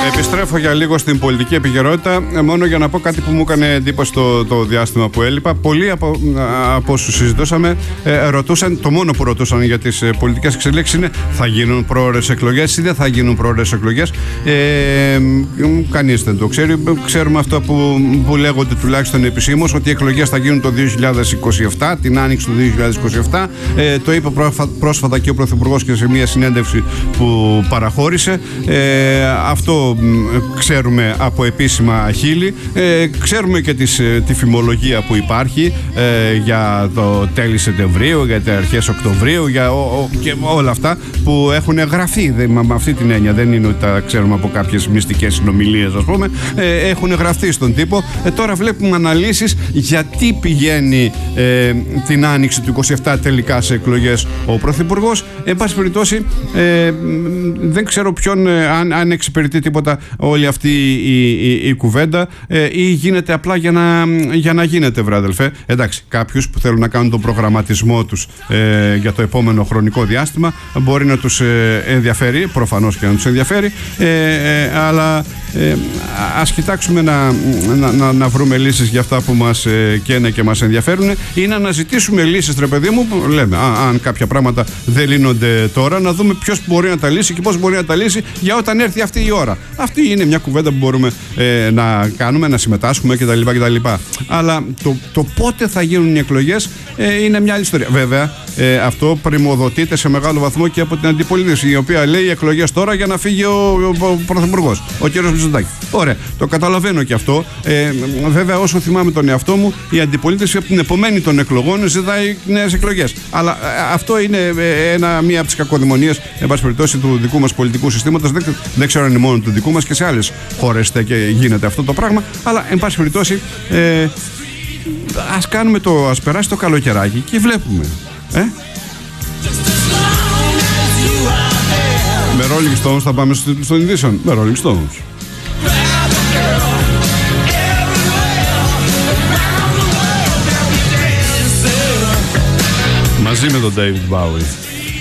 Επιστρέφω για λίγο στην πολιτική επικαιρότητα, μόνο για να πω κάτι που μου έκανε εντύπωση το διάστημα που έλειπα. Πολλοί από όσους συζητούσαμε ρωτούσαν, το μόνο που ρωτούσαν για τις πολιτικές εξελίξεις είναι θα γίνουν πρόωρες εκλογές ή δεν θα γίνουν πρόωρες εκλογές. Κανείς δεν το ξέρει. Ξέρουμε αυτό που λέγονται τουλάχιστον επισήμως, ότι οι εκλογές θα γίνουν το 2027, την άνοιξη του 2027. Το είπε πρόσφατα και ο Πρωθυπουργός και σε μια συνέντευξη που παραχώρησε. Αυτό ξέρουμε από επίσημα χείλη. Ξέρουμε και τη φημολογία που υπάρχει για το τέλη Σεπτεμβρίου, για τα αρχές Οκτωβρίου, και όλα αυτά που έχουν γραφεί. Με αυτή την έννοια δεν είναι ότι τα ξέρουμε από κάποιες μυστικές συνομιλίες, ας πούμε. Έχουν γραφτεί στον τύπο. Τώρα βλέπουμε αναλύσεις γιατί πηγαίνει την άνοιξη του 27 τελικά σε εκλογές ο Πρωθυπουργός. Εν πάση περιπτώσει, δεν ξέρω ποιον, αν εξυπηρετεί τίποτα όλη αυτή η κουβέντα ή γίνεται απλά για να γίνεται, βρε αδελφέ. Εντάξει, κάποιους που θέλουν να κάνουν τον προγραμματισμό τους για το επόμενο χρονικό διάστημα μπορεί να τους ενδιαφέρει, προφανώς και να τους ενδιαφέρει, αλλά ας κοιτάξουμε να βρούμε λύσεις για αυτά που μας καίνε και μας ενδιαφέρουν, ή να αναζητήσουμε λύσεις, ρε παιδί μου, που λέμε, αν κάποια πράγματα δεν λύνονται τώρα, να δούμε ποιος μπορεί να τα λύσει και πώς μπορεί να τα λύσει για όταν έρθει αυτή η ώρα. Αυτή είναι μια κουβέντα που μπορούμε να κάνουμε, να συμμετάσχουμε κτλ. Αλλά το πότε θα γίνουν οι εκλογές είναι μια άλλη ιστορία. Βέβαια, αυτό πρημοδοτείται σε μεγάλο βαθμό και από την αντιπολίτευση, η οποία λέει εκλογές τώρα για να φύγει ο Πρωθυπουργός, ο κ. Μητσοτάκης. Ωραία, το καταλαβαίνω και αυτό. Βέβαια, όσο θυμάμαι τον εαυτό μου, η αντιπολίτευση από την επομένη των εκλογών ζητάει νέες εκλογές. Αλλά αυτό είναι μία από τις κακοδαιμονίες, εν πάση περιπτώσει, του δικού μας πολιτικού συστήματος. Δεν ξέρω αν είναι μόνο του δικού μας, και σε άλλες χώρες γίνεται αυτό το πράγμα. Αλλά, εν πάση περιπτώσει, ας περάσει το καλοκαιράκι και βλέπουμε. Με Rolling Stones θα πάμε στον ειδήσεων. Με Rolling Stones. Μαζί με τον David Bowie.